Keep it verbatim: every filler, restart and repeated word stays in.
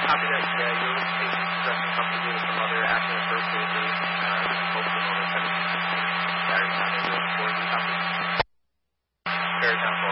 Copy that. Yeah, you'll see progressing company with some other active first aid days. Uh, posted on the seventeenth. Saturday, Sunday, four. Copy. Fair enough.